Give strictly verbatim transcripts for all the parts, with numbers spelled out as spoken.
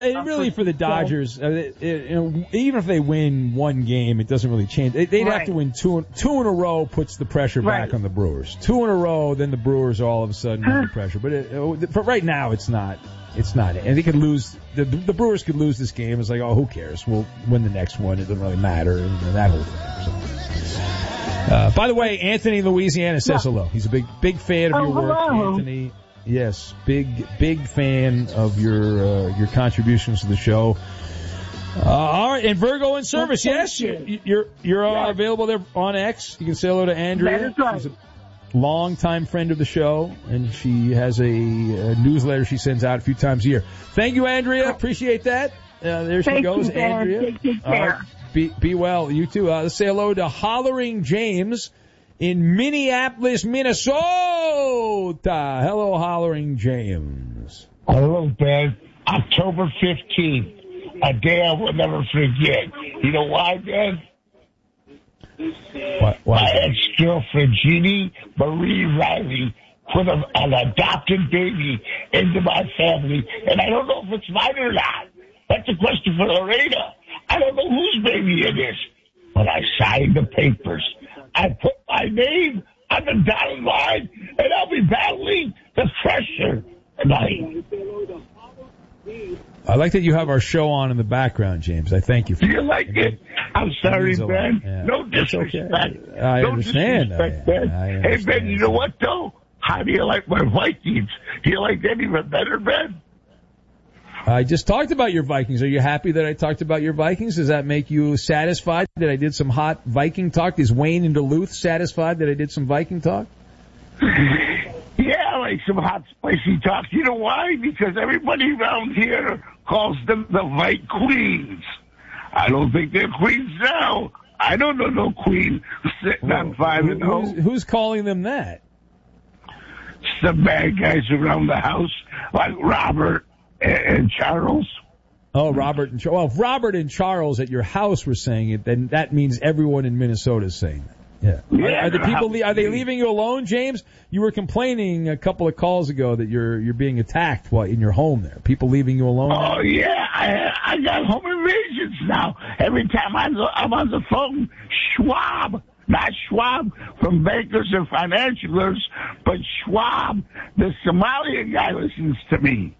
And really, for the Dodgers, uh, it, it, you know, even if they win one game, it doesn't really change. They, they'd right. have to win two two in a row, puts the pressure right. back on the Brewers. Two in a row, then the Brewers all of a sudden have the pressure. But it, for right now, it's not. It's not. And they could lose. The, the Brewers could lose this game. It's like, oh, who cares? We'll win the next one. It doesn't really matter. And that whole thing. So. Uh, by the way, Anthony Louisiana says hello. He's a big big fan of oh, your work, hello. Anthony. Yes, big, big fan of your uh, your contributions to the show. Uh, all right, and Virgo in service, well, yes, you. you're you're uh, yes. available there on X. You can say hello to Andrea. That is right. She's a longtime friend of the show, and she has a, a newsletter she sends out a few times a year. Thank you, Andrea. Appreciate that. Uh, there Thank she goes, you, Andrea. Take care. Uh, be be well, you too. Uh, let's say hello to Hollering James in Minneapolis, Minnesota. Hello, Hollering James. Hello, Ben. October fifteenth, a day I will never forget. You know why, Ben? What, what My ex-girlfriend, Jeannie Marie Riley, put a, an adopted baby into my family, and I don't know if it's mine or not. That's a question for Lorena. I don't know whose baby it is, but I signed the papers. I put my name on the dotted line, and I'll be battling the pressure tonight. I like that you have our show on in the background, James. I thank you for Do you like it? I'm sorry, Ben. Yeah. No disrespect. Okay. I no understand. disrespect, I, Ben. I understand. Hey, Ben, you know what, though? How do you like my Vikings? Do you like them even better, Ben? I just talked about your Vikings. Are you happy that I talked about your Vikings? Does that make you satisfied that I did some hot Viking talk? Is Wayne in Duluth satisfied that I did some Viking talk? Yeah, like some hot, spicy talk. You know why? Because everybody around here calls them the Vike Queens. I don't think they're queens now. I don't know no queen sitting well, on five who, and oh. Who's, who's calling them that? Some bad guys around the house, like Robert and, and Charles. Oh, Robert and Charles. Well, if Robert and Charles at your house were saying it, then that means everyone in Minnesota is saying that. Yeah. yeah are, are the people? Are they leaving you alone, James? You were complaining a couple of calls ago that you're you're being attacked while in your home there. People leaving you alone. Oh yeah, I I got home invasions now. Every time I'm I'm on the phone, Schwab, not Schwab from Bankers and Financialers, but Schwab, the Somalian guy, listens to me.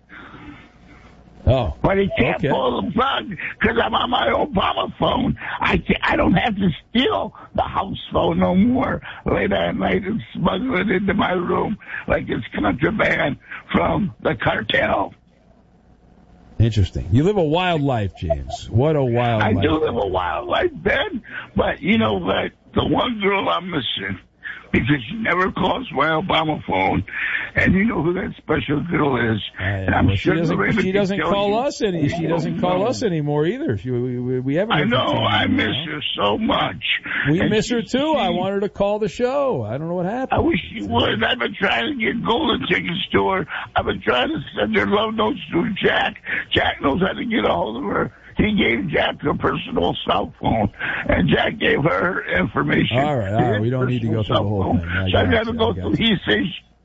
Oh, but he can't okay. pull the plug because I'm on my Obama phone. I can't, I don't have to steal the house phone no more late at night and smuggle it into my room like it's contraband from the cartel. Interesting. You live a wild life, James. What a wild I life. I do live a wild life, Ben, but you know what? The one girl I'm missing, because she never calls my Obama phone, and you know who that special girl is. Uh, and I'm well, sure she doesn't, she doesn't call you. us any. She doesn't call us anymore either. She, we, we haven't. I know. I miss her so much. We and miss she, her too. She, I want her to call the show. I don't know what happened. I wish she would. I've been trying to get golden tickets to her. I've been trying to send her love notes to Jack. Jack knows how to get a hold of her. He gave Jack a personal cell phone, and Jack gave her information. All right, all right. We don't need to go through the whole thing. I so I got you, to go through. He says.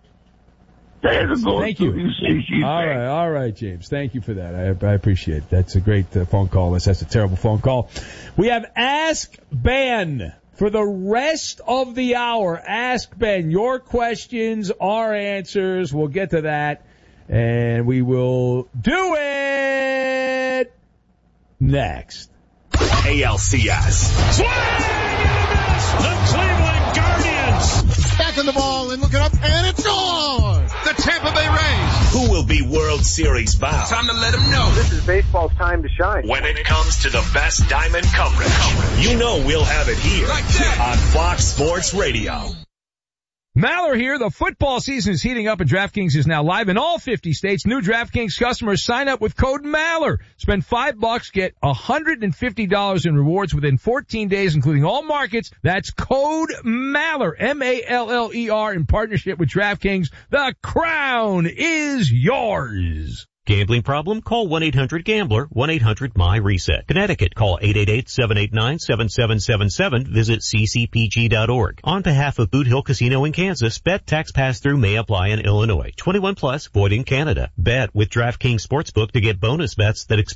Thank you. All right, all right, James. Thank you for that. I, I appreciate it. That's a great uh, phone call. That's, that's a terrible phone call. We have Ask Ben for the rest of the hour. Ask Ben. Your questions, our answers. We'll get to that, and we will do it next. A L C S. Swing and a miss. The Cleveland Guardians. Back on the ball and looking up, and it's gone. The Tampa Bay Rays. Who will be World Series bound? Time to let them know. This is baseball's time to shine. When it comes to the best diamond coverage, you know we'll have it here like that. on Fox Sports Radio. Maller here. The football season is heating up and DraftKings is now live in all fifty states. New DraftKings customers sign up with code Maller. Spend five bucks, get one hundred fifty dollars in rewards within fourteen days, including all markets. That's code Maller, M A L L E R, in partnership with DraftKings. The crown is yours. Gambling problem? Call one eight hundred gambler, one eight hundred my reset. Connecticut, call eight eight eight, seven eight nine, seven seven seven seven. Visit c c p g dot org. On behalf of Boot Hill Casino in Kansas, bet tax pass-through may apply in Illinois. twenty-one plus, void in Canada. Bet with DraftKings Sportsbook to get bonus bets that expire